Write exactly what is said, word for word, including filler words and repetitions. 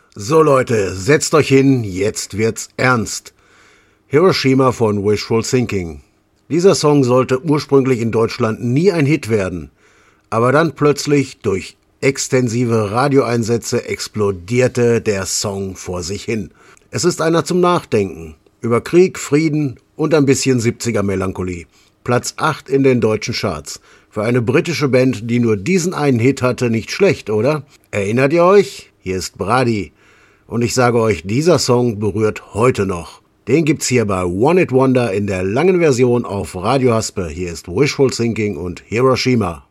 So Leute, setzt euch hin, jetzt wird's ernst. Hiroshima von Wishful Thinking. Dieser Song sollte ursprünglich in Deutschland nie ein Hit werden, aber dann plötzlich durch extensive Radioeinsätze explodierte der Song vor sich hin. Es ist einer zum Nachdenken über Krieg, Frieden und ein bisschen siebziger-Melancholie. Platz acht in den deutschen Charts. Für eine britische Band, die nur diesen einen Hit hatte, nicht schlecht, oder? Erinnert ihr euch? Hier ist Brady. Und ich sage euch, dieser Song berührt heute noch. Den gibt's hier bei One It Wonder in der langen Version auf Radio Haspe. Hier ist Wishful Thinking und Hiroshima.